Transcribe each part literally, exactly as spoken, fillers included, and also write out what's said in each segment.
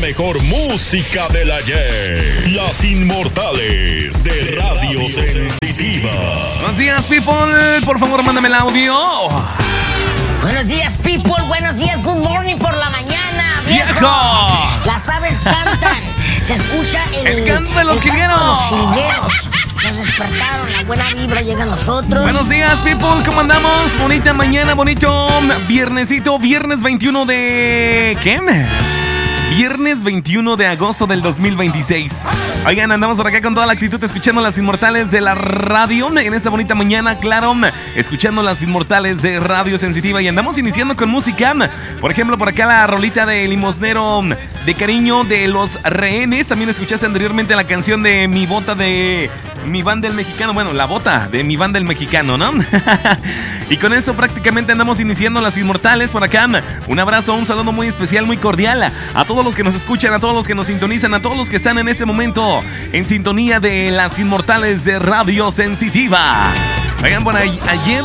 mejor música del ayer. Las Inmortales de Radio Sensitiva. Buenos días, people. Por favor, mándame el audio. Buenos días, people. Buenos días, good morning por la mañana, viejo. ¡Viejo! Las aves cantan. Se escucha el... El canto de los el canto de jilgueros. los jilgueros. Nos despertaron, la buena vibra llega a nosotros. Buenos días, people. ¿Cómo andamos? Bonita mañana, bonito viernesito. Viernes veintiuno de... ¿Qué? Viernes veintiuno de agosto del dos mil veintiséis. Oigan, andamos por acá con toda la actitud escuchando Las Inmortales de la radio. En esta bonita mañana, claro, escuchando Las Inmortales de Radio Sensitiva. Y andamos iniciando con música. Por ejemplo, por acá la rolita de Limosnero de Cariño de Los Rehenes. También escuchaste anteriormente la canción de Mi Bota de Mi Banda el Mexicano. Bueno, la bota de Mi Banda el Mexicano, ¿no? Y con esto prácticamente andamos iniciando Las Inmortales por acá. Un abrazo, un saludo muy especial, muy cordial a todos los que nos escuchan, a todos los que nos sintonizan, a todos los que están en este momento en sintonía de Las Inmortales de Radio Sensitiva. Oigan, bueno, ayer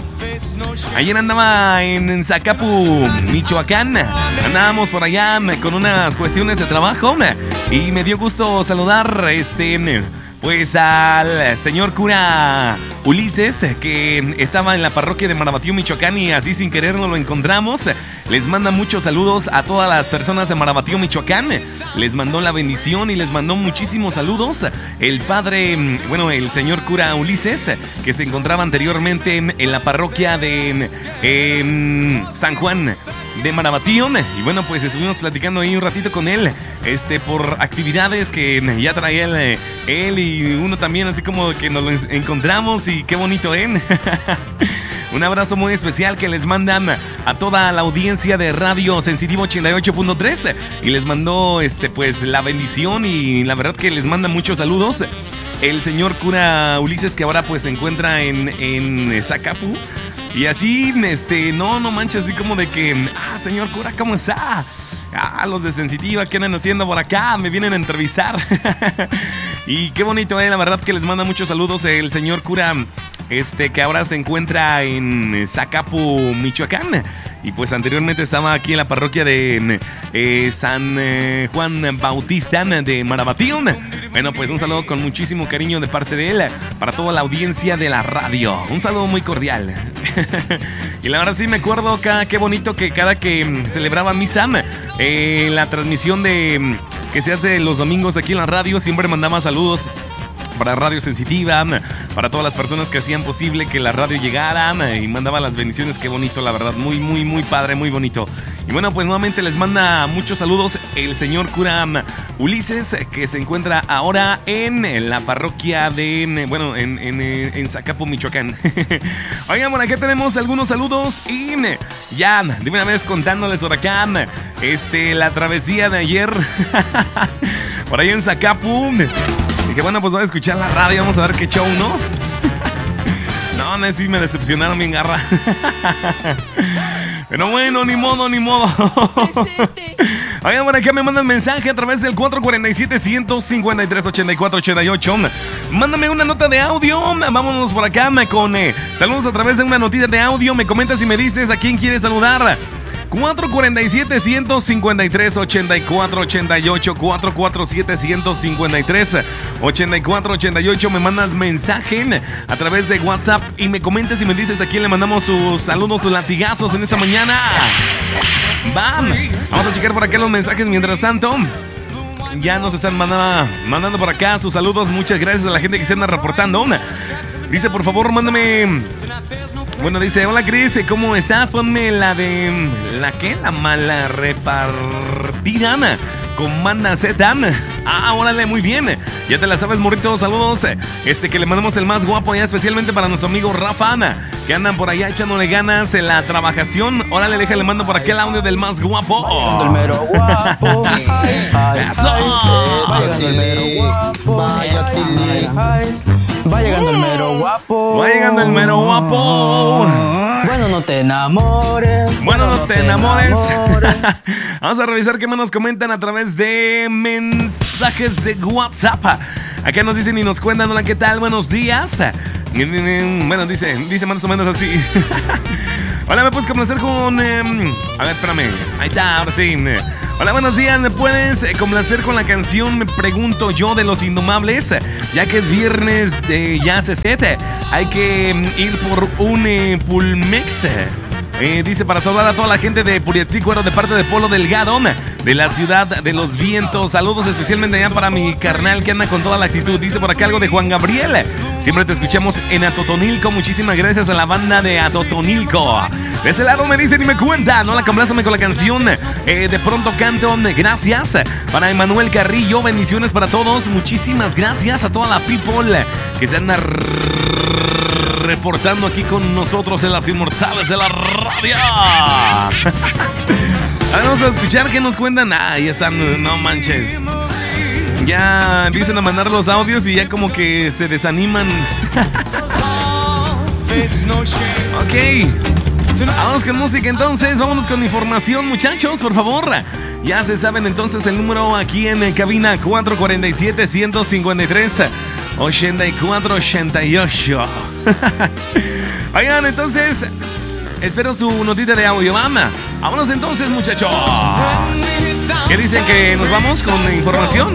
Ayer andaba en Zacapu, Michoacán. Andábamos por allá con unas cuestiones de trabajo y me dio gusto saludar este pues al señor cura Ulises, que estaba en la parroquia de Marabatío, Michoacán, y así sin querer nos lo encontramos. Les manda muchos saludos a todas las personas de Marabatío, Michoacán. Les mandó la bendición y les mandó muchísimos saludos el padre, bueno, el señor cura Ulises, que se encontraba anteriormente en, en la parroquia de eh, San Juan de Marabatío. Y bueno, pues estuvimos platicando ahí un ratito con él, este, por actividades que ya traía él, él y uno también, así como que nos lo encontramos. Y qué bonito, ¿eh? Un abrazo muy especial que les mandan a toda la audiencia de Radio Sensitiva ochenta y ocho punto tres. Y les mandó, este, pues, la bendición. Y la verdad que les manda muchos saludos el señor cura Ulises, que ahora pues se encuentra en, en Zacapu. Y así, este, no, no manches, así como de que, ah, señor cura, ¿cómo está? Ah, los de Sensitiva, ¿qué andan haciendo por acá? Me vienen a entrevistar. Y qué bonito, eh, la verdad que les manda muchos saludos el señor cura, este, que ahora se encuentra en Zacapu, Michoacán. Y pues anteriormente estaba aquí en la parroquia de eh, San eh, Juan Bautista de Marabatío. Bueno, pues un saludo con muchísimo cariño de parte de él para toda la audiencia de la radio. Un saludo muy cordial. Y la verdad sí me acuerdo cada, qué bonito que cada que celebraba misa, eh, la transmisión de que se hace los domingos aquí en la radio, siempre mandaba saludos para Radio Sensitiva, para todas las personas que hacían posible que la radio llegara, y mandaba las bendiciones. Qué bonito, la verdad, muy, muy, muy padre, muy bonito. Y bueno, pues nuevamente les manda muchos saludos el señor cura Ulises, que se encuentra ahora en la parroquia de, bueno, en, en, en Zacapu, Michoacán. Oigan, por acá tenemos algunos saludos y ya, de una vez contándoles por acá, este, la travesía de ayer, por ahí en Zacapu. Dije, bueno, pues voy a escuchar la radio, vamos a ver qué show, ¿no? No, no, sí me decepcionaron bien garra. Pero bueno, ni modo, ni modo. Oigan, por acá me mandan mensaje a través del cuatro cuatro siete, uno cinco tres, ocho cuatro ocho ocho. Mándame una nota de audio. Vámonos por acá con eh, saludos a través de una notita de audio. Me comentas y me dices a quién quieres saludar. cuatro cuatro siete, uno cinco tres, ocho cuatro ocho ocho. cuatro cuatro siete, uno cinco tres, ocho cuatro ocho ocho. Me mandas mensaje a través de WhatsApp y me comentas y me dices a quién le mandamos sus saludos, sus latigazos en esta mañana. ¡Bam! Vamos a checar por acá los mensajes mientras tanto. Ya nos están mandando, mandando por acá sus saludos. Muchas gracias a la gente que se anda reportando. Dice, por favor, mándame... Bueno, dice, hola Cris, ¿cómo estás? Ponme la de... ¿La qué? La mala repartida con Manda Z. Ah, órale, muy bien. Ya te la sabes, morrito, saludos. Este, que le mandamos el más guapo ya especialmente para nuestro amigo Rafa, que andan por allá echándole ganas en la trabajación. Órale, déjale, mando por aquí el audio del más guapo. El mero guapo. ¡Eso! Va llegando el mero guapo. Vaya Silly. Va llegando el mero guapo. Va llegando el mero guapo. Bueno, no te enamores. Bueno, no te enamores. Vamos a revisar qué más nos comentan a través de mensajes de WhatsApp. Acá nos dicen y nos cuentan, hola, ¿qué tal? Buenos días. Bueno, dice, dice más o menos así. Hola, ¿me puedes complacer con... Eh, a ver, espérame. Ahí está, ahora sí. Hola, buenos días. ¿Me puedes complacer con la canción? Me pregunto yo, de Los Indomables. Ya que es viernes de Jazz Set, hay que ir por un eh, Pulmex. Eh, dice, para saludar a toda la gente de Puriatzícuaro de parte de Polo Delgado, de la ciudad de los vientos. Saludos especialmente allá para mi carnal que anda con toda la actitud. Dice por acá algo de Juan Gabriel. Siempre te escuchamos en Atotonilco. Muchísimas gracias a la banda de Atotonilco. De ese lado me dicen y me cuentan. Hola, complázame con la canción. Eh, de pronto canto. Gracias para Emanuel Carrillo. Bendiciones para todos. Muchísimas gracias a toda la people que se anda reportando aquí con nosotros en Las Inmortales de la Radio. Vamos a escuchar qué nos cuentan. Ah, ahí están, no manches. Ya empiezan a mandar los audios y ya como que se desaniman. Ok. Vamos con música entonces, vámonos con información, muchachos, por favor. Ya se saben entonces el número aquí en cabina: cuatro cuatro siete, uno cinco tres, ocho cuatro ocho ocho. Oigan, entonces, espero su notita de audio, mama. Vámonos entonces, muchachos. ¿Qué dicen, que nos vamos con información?